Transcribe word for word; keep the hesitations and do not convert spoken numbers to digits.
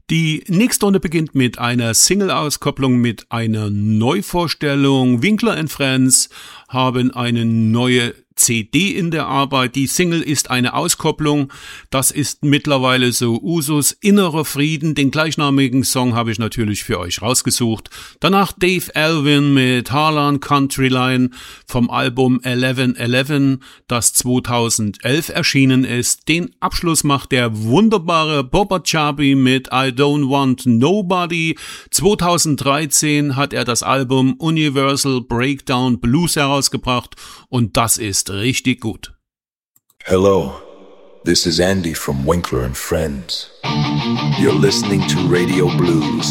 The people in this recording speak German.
Die nächste Runde beginnt mit einer Single-Auskopplung mit einer Neuvorstellung. Winkler and Friends haben eine neue C D in der Arbeit. Die Single ist eine Auskopplung. Das ist mittlerweile so Usus. Innerer Frieden. Den gleichnamigen Song habe ich natürlich für euch rausgesucht. Danach Dave Alvin mit Harlan Countryline vom Album eleven eleven, das zweitausendelf erschienen ist. Den Abschluss macht der wunderbare Boba Chabi mit I Don't Want Nobody. zweitausenddreizehn hat er das Album Universal Breakdown Blues herausgebracht und das ist richtig gut. Hello, this is Andy from Winkler and Friends. You're listening to Radio Blues.